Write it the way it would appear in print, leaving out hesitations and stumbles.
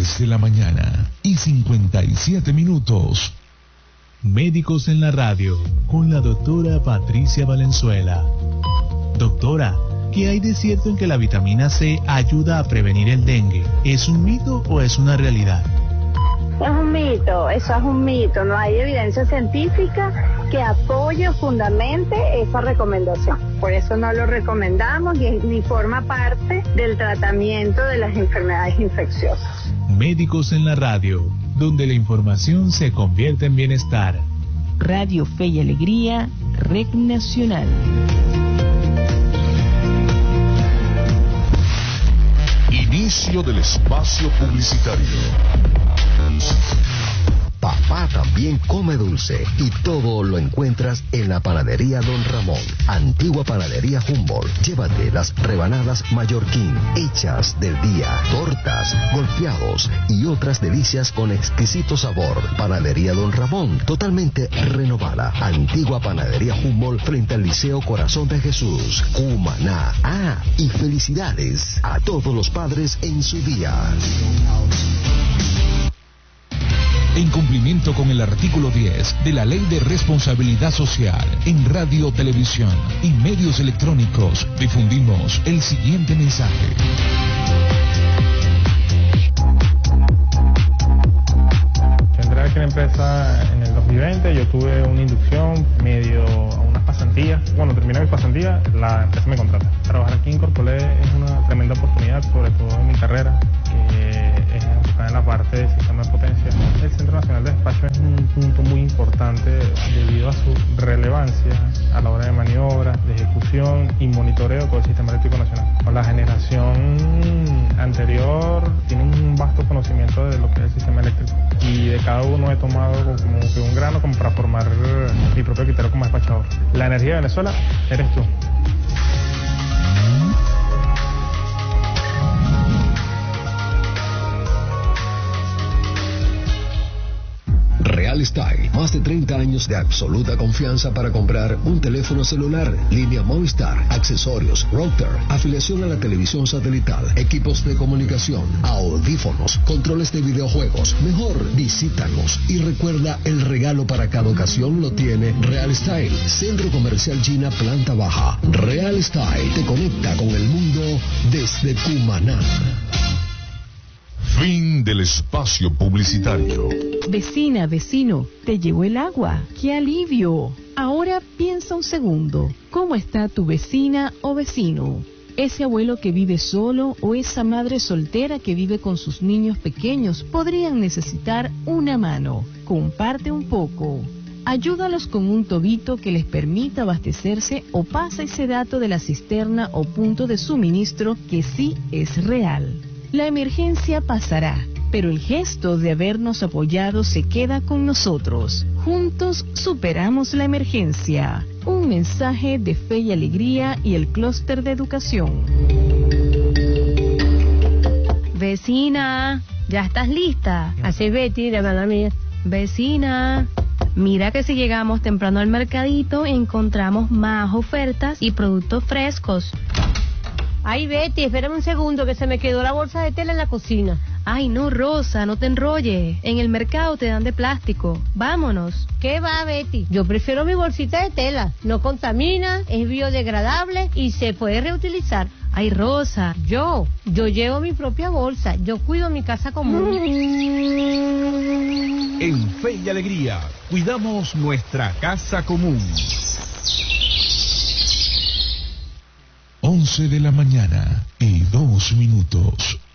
10 de la mañana y 57 minutos. Médicos en la radio, con la doctora Patricia Valenzuela. Doctora, ¿qué hay de cierto en que la vitamina C ayuda a prevenir el dengue? ¿Es un mito o es una realidad? Es un mito, eso es un mito. No hay evidencia científica que apoye o fundamente esa recomendación. Por eso no lo recomendamos ni forma parte del tratamiento de las enfermedades infecciosas. Médicos en la radio, donde la información se convierte en bienestar. Radio Fe y Alegría, Red Nacional. Inicio del espacio publicitario. Papá también come dulce y todo lo encuentras en la panadería Don Ramón, antigua panadería Humboldt. Llévate las rebanadas Mallorquín, hechas del día, tortas, golpeados y otras delicias con exquisito sabor. Panadería Don Ramón, totalmente renovada. Antigua panadería Humboldt frente al Liceo Corazón de Jesús, Cumaná. Y felicidades a todos los padres en su día. En cumplimiento con el artículo 10 de la Ley de Responsabilidad Social, en radio, televisión y medios electrónicos, difundimos el siguiente mensaje. Entré aquí en la empresa en el 2020, yo tuve una inducción medio a unas pasantías. Cuando terminé mi pasantía, la empresa me contrata. Trabajar aquí en Corpolé es una tremenda oportunidad, sobre todo en mi carrera, que es enfocada en la parte del sistema de potencia. El Centro Nacional de Despacho es un punto muy importante debido a su relevancia a la hora de maniobra, de ejecución y monitoreo de todo el sistema eléctrico nacional. La generación anterior tiene un vasto conocimiento de lo que es el sistema eléctrico y de cada uno he tomado como que un grano como para formar mi propio criterio como despachador. La energía de Venezuela eres tú. Real Style, más de 30 años de absoluta confianza para comprar un teléfono celular, línea Movistar, accesorios, router, afiliación a la televisión satelital, equipos de comunicación, audífonos, controles de videojuegos. Mejor visítanos y recuerda, el regalo para cada ocasión lo tiene Real Style, Centro Comercial China, planta baja. Real Style te conecta con el mundo desde Cumaná. Fin del espacio publicitario. Vecina, vecino, te llegó el agua. ¡Qué alivio! Ahora piensa un segundo. ¿Cómo está tu vecina o vecino? Ese abuelo que vive solo o esa madre soltera que vive con sus niños pequeños podrían necesitar una mano. Comparte un poco. Ayúdalos con un tobito que les permita abastecerse o pasa ese dato de la cisterna o punto de suministro que sí es real. La emergencia pasará, pero el gesto de habernos apoyado se queda con nosotros. Juntos superamos la emergencia. Un mensaje de Fe y Alegría y el Clúster de Educación. Vecina, ¿ya estás lista? Así Betty, de verdad mía. Vecina, mira que si llegamos temprano al mercadito encontramos más ofertas y productos frescos. Ay, Betty, espérame un segundo que se me quedó la bolsa de tela en la cocina. Ay, no, Rosa, no te enrolles. En el mercado te dan de plástico. Vámonos. ¿Qué va, Betty? Yo prefiero mi bolsita de tela. No contamina, es biodegradable y se puede reutilizar. Ay, Rosa. Yo llevo mi propia bolsa. Yo cuido mi casa común. En Fe y Alegría, cuidamos nuestra casa común. 11 de la mañana y 2 minutos.